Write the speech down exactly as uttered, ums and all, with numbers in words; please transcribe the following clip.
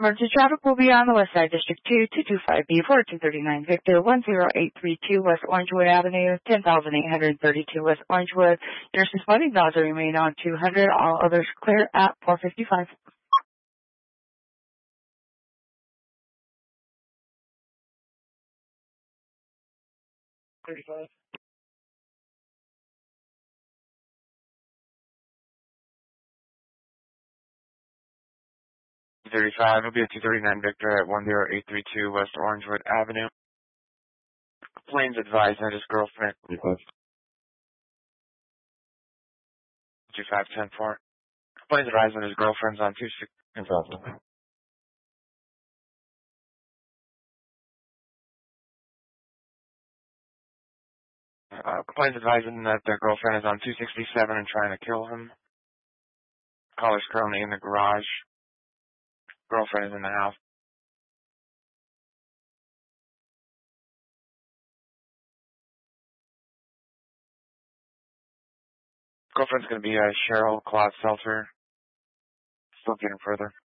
Emergency traffic will be on the West Side District two, two two five B, four two three nine Victor, one zero eight three two West Orangewood Avenue, ten thousand eight hundred thirty-two West Orangewood. Your responding dogs remain on two hundred. All others clear at four fifty-five. thirty-five. thirty-five, it'll be at two thirty-nine Victor at one zero eight three two West Orangewood Avenue. Plains advised that his girlfriend. thirty-five. two five ten four. Plains advised that his girlfriend's on two six. Impossible. Uh, Plains advising that their girlfriend is on two sixty-seven and trying to kill him. Caller's currently in the garage. Girlfriend is in the house. Girlfriend's going to be uh, Cheryl Claude Seltzer. Still getting further.